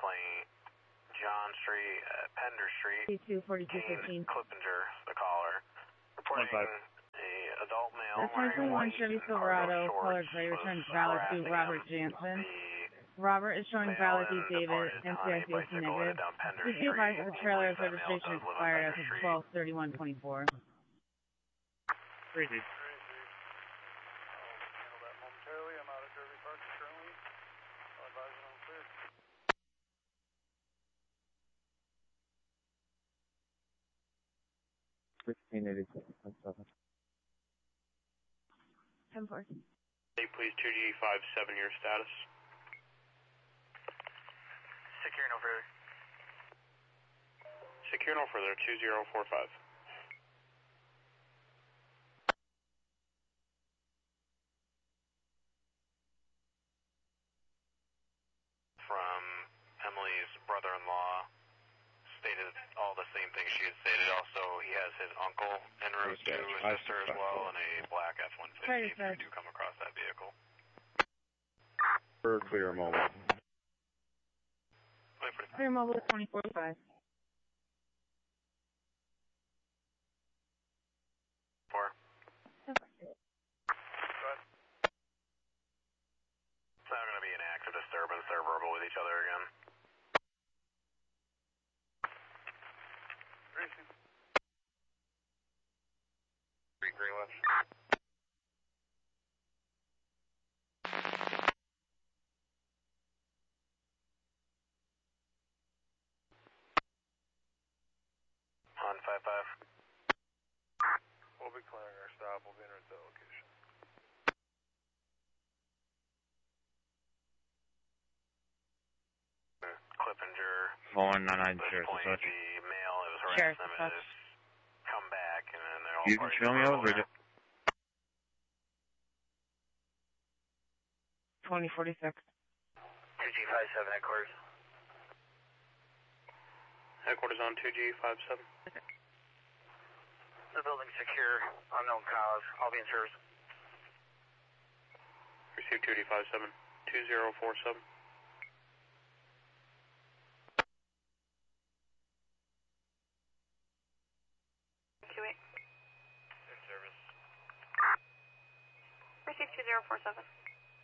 Emily, John Street, Pender Street, Kane Clippinger, the caller, reporting a adult male wearing white Chevy and Silverado, cargo color shorts gray, was returns valid to harassing Robert him. Jansen. The Robert is showing male valid to then David, departed on a NCIC bicycle headed negative. down Pender Please be Street. advised that the He trailer's believes that male registration does live on expired as Pender of Street. 12/31/24. Crazy. Handle that momentarily. I'm out at Derby Park currently. I'll advise when I'm clear. Please 2G57 your status. Secure no further. Secure no further, 2045. From Emily's brother-in-law stated all the same things she had stated. Also, he has his uncle en route to his sister as well, and a black F-150 if you do come across that vehicle. For clear mobile. Clear mobile at 2045. It's not going to be an active disturbance. They're verbal with each other again. Racing. Greenwich. On 5-5. We'll be clearing our stop. We'll be in at that location. Clippinger. 499 At this point, the male that was harassing him has come back, and then they're all You can show me over to 2046. 2G57 headquarters. Headquarters on 2G57. The building's secure. Unknown cause. I'll be in service. Receive 2D57, 2047. Q8. In service. Receive 2047.